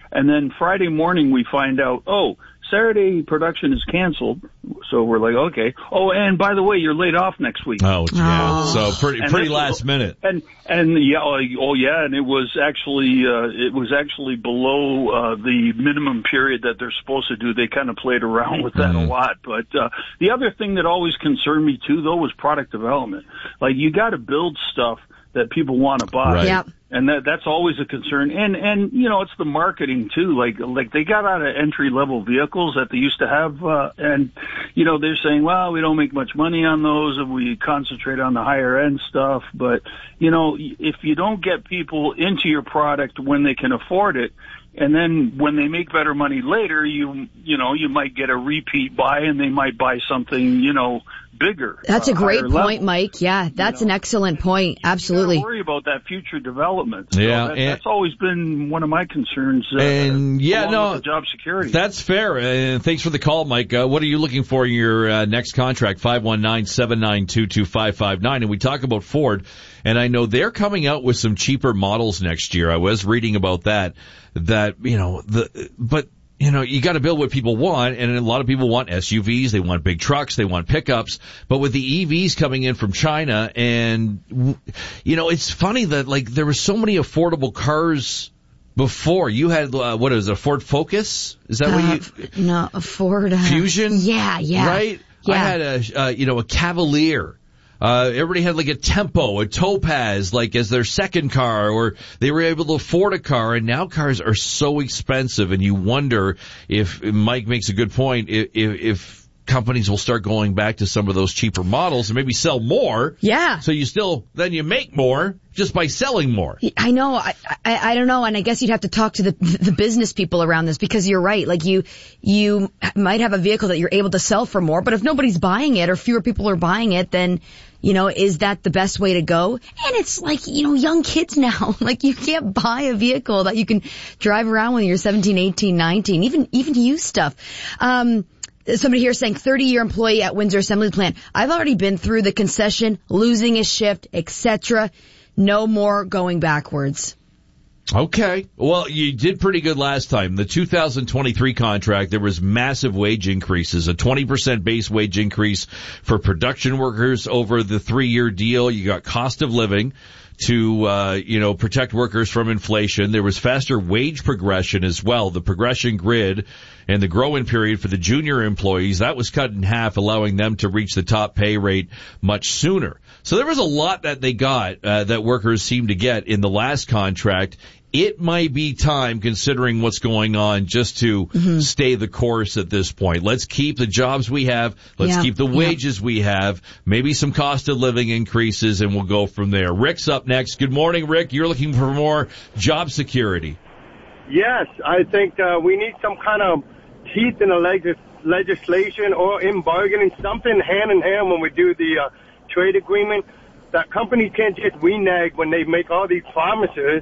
And then Friday morning we find out, Saturday production is canceled. So we're like, okay. Oh, and by the way, you're laid off next week. Oh, yeah. So pretty last minute. And yeah, and it was actually below the minimum period that they're supposed to do. They kind of played around with that a lot. But the other thing that always concerned me too, though, was product development. Like, you got to build stuff that people want to buy. Right. Yep. And that's always a concern. And it's the marketing too. Like they got out of entry level vehicles that they used to have, and they're saying, well, we don't make much money on those and we concentrate on the higher end stuff. But, if you don't get people into your product when they can afford it, and then when they make better money later, you might get a repeat buy and they might buy something, bigger. That's a great point, level. Mike. Yeah, that's an excellent point. Absolutely. You gotta worry about that future development. So yeah, that's always been one of my concerns. Along with the job security. That's fair. And thanks for the call, Mike. What are you looking for in your next contract? 519-792-2559. And we talk about Ford, and I know they're coming out with some cheaper models next year. I was reading about that. You got to build what people want, and a lot of people want SUVs, they want big trucks, they want pickups. But with the EVs coming in from China, and it's funny that there were so many affordable cars before. You had what is it, a Ford Focus? Is that what you? No, a Ford Fusion. Yeah, right. Yeah. I had a Cavalier. Everybody had a Tempo, a Topaz, as their second car, or they were able to afford a car, and now cars are so expensive, and you wonder if, Mike makes a good point, if companies will start going back to some of those cheaper models and maybe sell more. Yeah. So then you make more just by selling more. I know. I don't know. And I guess you'd have to talk to the business people around this, because you're right. You might have a vehicle that you're able to sell for more, but if nobody's buying it or fewer people are buying it, then is that the best way to go? And it's young kids now. You can't buy a vehicle that you can drive around when you're 17, 18, 19, even used stuff. Somebody here saying 30-year employee at Windsor Assembly Plant. I've already been through the concession, losing a shift, etc. No more going backwards. Okay. Well, you did pretty good last time. The 2023 contract, there was massive wage increases, a 20% base wage increase for production workers over the 3-year deal. You got cost of living to, protect workers from inflation. There was faster wage progression as well. The progression grid and the grow-in period for the junior employees, that was cut in half, allowing them to reach the top pay rate much sooner. So there was a lot that they got, that workers seemed to get in the last contract. It might be time, considering what's going on, just to stay the course at this point. Let's keep the jobs we have. Let's keep the wages we have. Maybe some cost of living increases, and we'll go from there. Rick's up next. Good morning, Rick. You're looking for more job security. Yes, I think we need some kind of teeth in the legislation or in bargaining, something hand in hand when we do the trade agreement. That companies can't just renege when they make all these promises.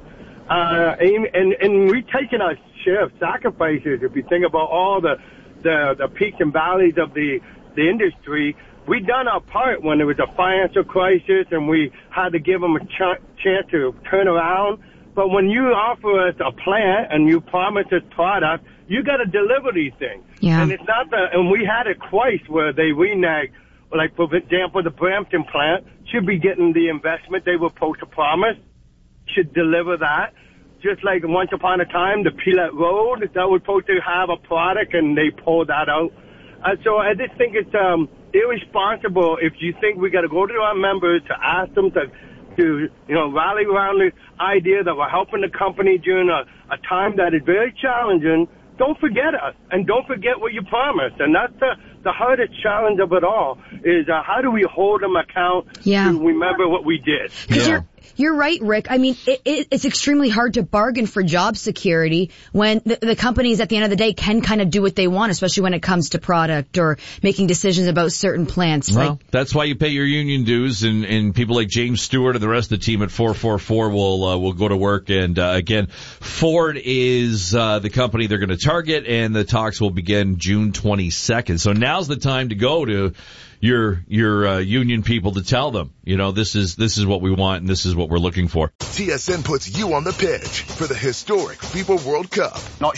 And we're taking our share of sacrifices. If you think about all the peaks and valleys of the industry, we done our part when there was a financial crisis and we had to give them a chance to turn around. But when you offer us a plant and you promise us product, you got to deliver these things. Yeah. And it's not and we had it twice where they reneged. Like, for example, the Brampton plant should be getting the investment they were supposed to promise. Should deliver that. Just like once upon a time, the Pilat Road, that was supposed to have a product and they pulled that out. So I just think it's irresponsible if you think we got to go to our members to ask them to rally around the idea that we're helping the company during a time that is very challenging. Don't forget us, and don't forget what you promised. And that's the hardest challenge of it all, is how do we hold them account to remember what we did. Because you're right, Rick. I mean, it's extremely hard to bargain for job security when the companies at the end of the day can kind of do what they want, especially when it comes to product or making decisions about certain plants. Well, that's why you pay your union dues, and people like James Stewart and the rest of the team at 444 will go to work. And again, Ford is the company they're going to target, and the talks will begin June 22nd. So now's the time to go to your union people to tell them, this is what we want and this is what we're looking for. TSN puts you on the pitch for the historic FIFA World Cup. Not